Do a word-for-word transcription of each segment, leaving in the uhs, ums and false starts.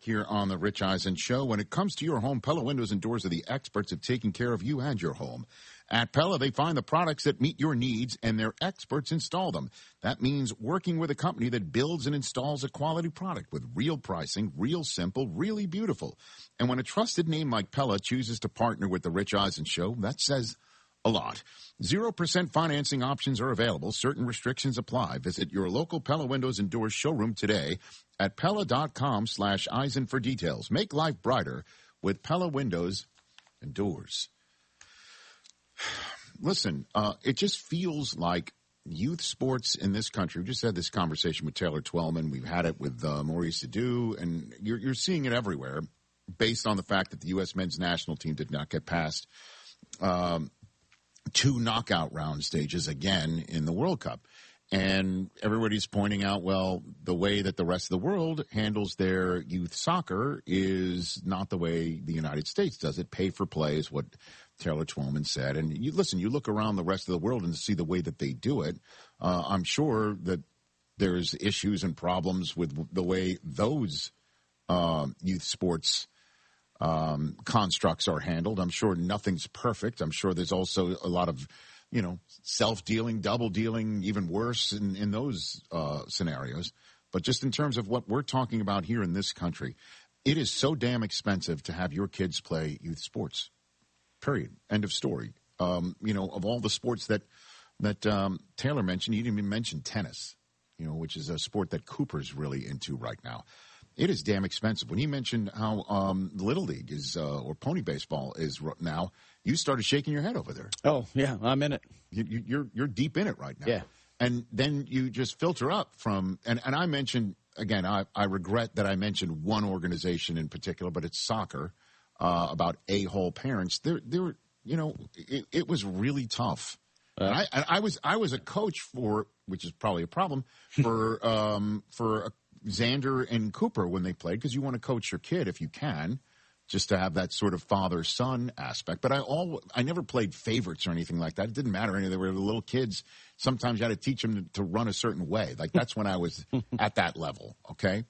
back here on the Rich Eisen Show. When it comes to your home, Pella Windows and Doors are the experts at taking care of you and your home. At Pella, they find the products that meet your needs, and their experts install them. That means working with a company that builds and installs a quality product with real pricing, real simple, really beautiful. And when a trusted name like Pella chooses to partner with the Rich Eisen Show, that says a lot. Zero percent financing options are available. Certain restrictions apply. Visit your local Pella Windows and Doors showroom today at Pella.com slash Eisen for details. Make life brighter with Pella Windows and Doors. Listen, uh, it just feels like youth sports in this country. We just had this conversation with Taylor Twellman. We've had it with uh, Maurice Adu, and you're, you're seeing it everywhere based on the fact that the U S men's national team did not get past um, two knockout round stages again in the World Cup. And everybody's pointing out, well, the way that the rest of the world handles their youth soccer is not the way the United States does it. Pay for play is what Taylor Twellman said. And you listen, you look around the rest of the world and see the way that they do it. Uh, I'm sure that there's issues and problems with the way those uh, youth sports um, constructs are handled. I'm sure nothing's perfect. I'm sure there's also a lot of, you know, self-dealing, double-dealing, even worse in, in those uh, scenarios. But just in terms of what we're talking about here in this country, it is so damn expensive to have your kids play youth sports. Period. End of story. Um, you know, of all the sports that that um, Taylor mentioned, he didn't even mention tennis, you know, which is a sport that Cooper's really into right now. It is damn expensive. When he mentioned how um, Little League is uh, or pony baseball is now, you started shaking your head over there. Oh, yeah, I'm in it. You, you, you're you're deep in it right now. Yeah. And then you just filter up from, and, and I mentioned, again, I, I regret that I mentioned one organization in particular, but it's soccer. Uh, about a-hole parents, there, there, you know, it, it was really tough. Uh, and I, and I was, I was a coach for, which is probably a problem for, um, for uh, Xander and Cooper when they played, because you want to coach your kid if you can, just to have that sort of father-son aspect. But I all, I never played favorites or anything like that. It didn't matter. Any, they were little kids. Sometimes you had to teach them to, to run a certain way. Like that's when I was at that level. Okay.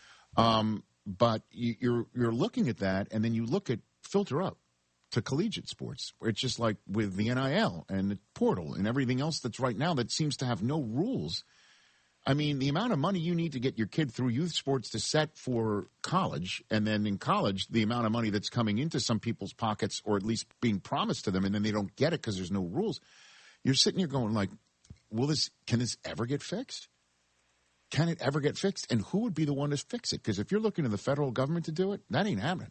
Um. But you're you're looking at that, and then you look at filter up to collegiate sports, where it's just like with the N I L and the portal and everything else that's right now that seems to have no rules. I mean, the amount of money you need to get your kid through youth sports to set for college, and then in college, the amount of money that's coming into some people's pockets, or at least being promised to them, and then they don't get it because there's no rules. You're sitting here going like, will this, can this ever get fixed? Can it ever get fixed? And who would be the one to fix it? Because if you're looking to the federal government to do it, that ain't happening.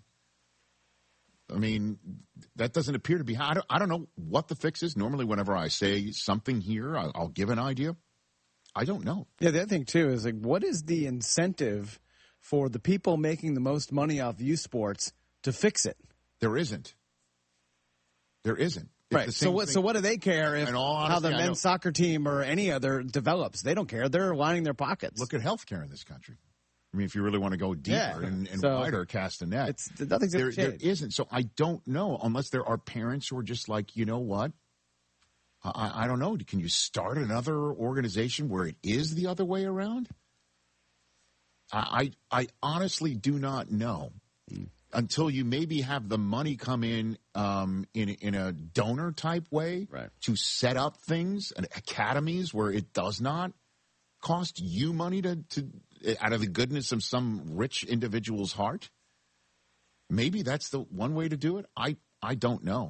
I mean, that doesn't appear to be. I don't, I don't know what the fix is. Normally, whenever I say something here, I'll, I'll give an idea. I don't know. Yeah, the other thing, too, is like, what is the incentive for the people making the most money off youth sports to fix it? There isn't. There isn't. Right. So what? Thing. So what do they care if honesty, how the men's soccer team or any other develops? They don't care. They're lining their pockets. Look at healthcare in this country. I mean, if you really want to go deeper yeah. and, and so wider, cast a net. It's nothing's there, there isn't. So I don't know unless there are parents who are just like, you know what? I, I don't know. Can you start another organization where it is the other way around? I I, I honestly do not know. Mm. Until you maybe have the money come in um, in in a donor type way right. to set up things and academies where it does not cost you money to, to out of the goodness of some rich individual's heart. Maybe that's the one way to do it. I I don't know.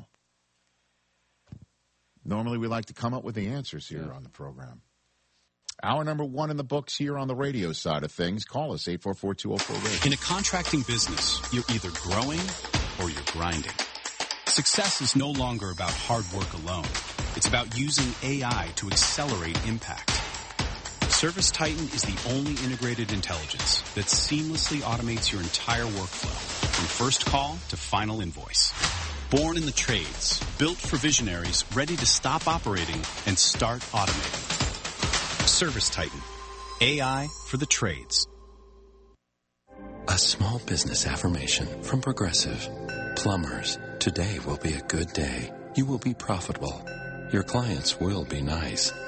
Normally we like to come up with the answers here yeah. on the program. Hour number one in the books here on the radio side of things. Call us, eight four four, two oh four, R A D I O. In a contracting business, you're either growing or you're grinding. Success is no longer about hard work alone. It's about using A I to accelerate impact. ServiceTitan is the only integrated intelligence that seamlessly automates your entire workflow, from first call to final invoice. Born in the trades, built for visionaries ready to stop operating and start automating. ServiceTitan, A I for the trades. A small business affirmation from Progressive. Plumbers, today will be a good day. You will be profitable. Your clients will be nice.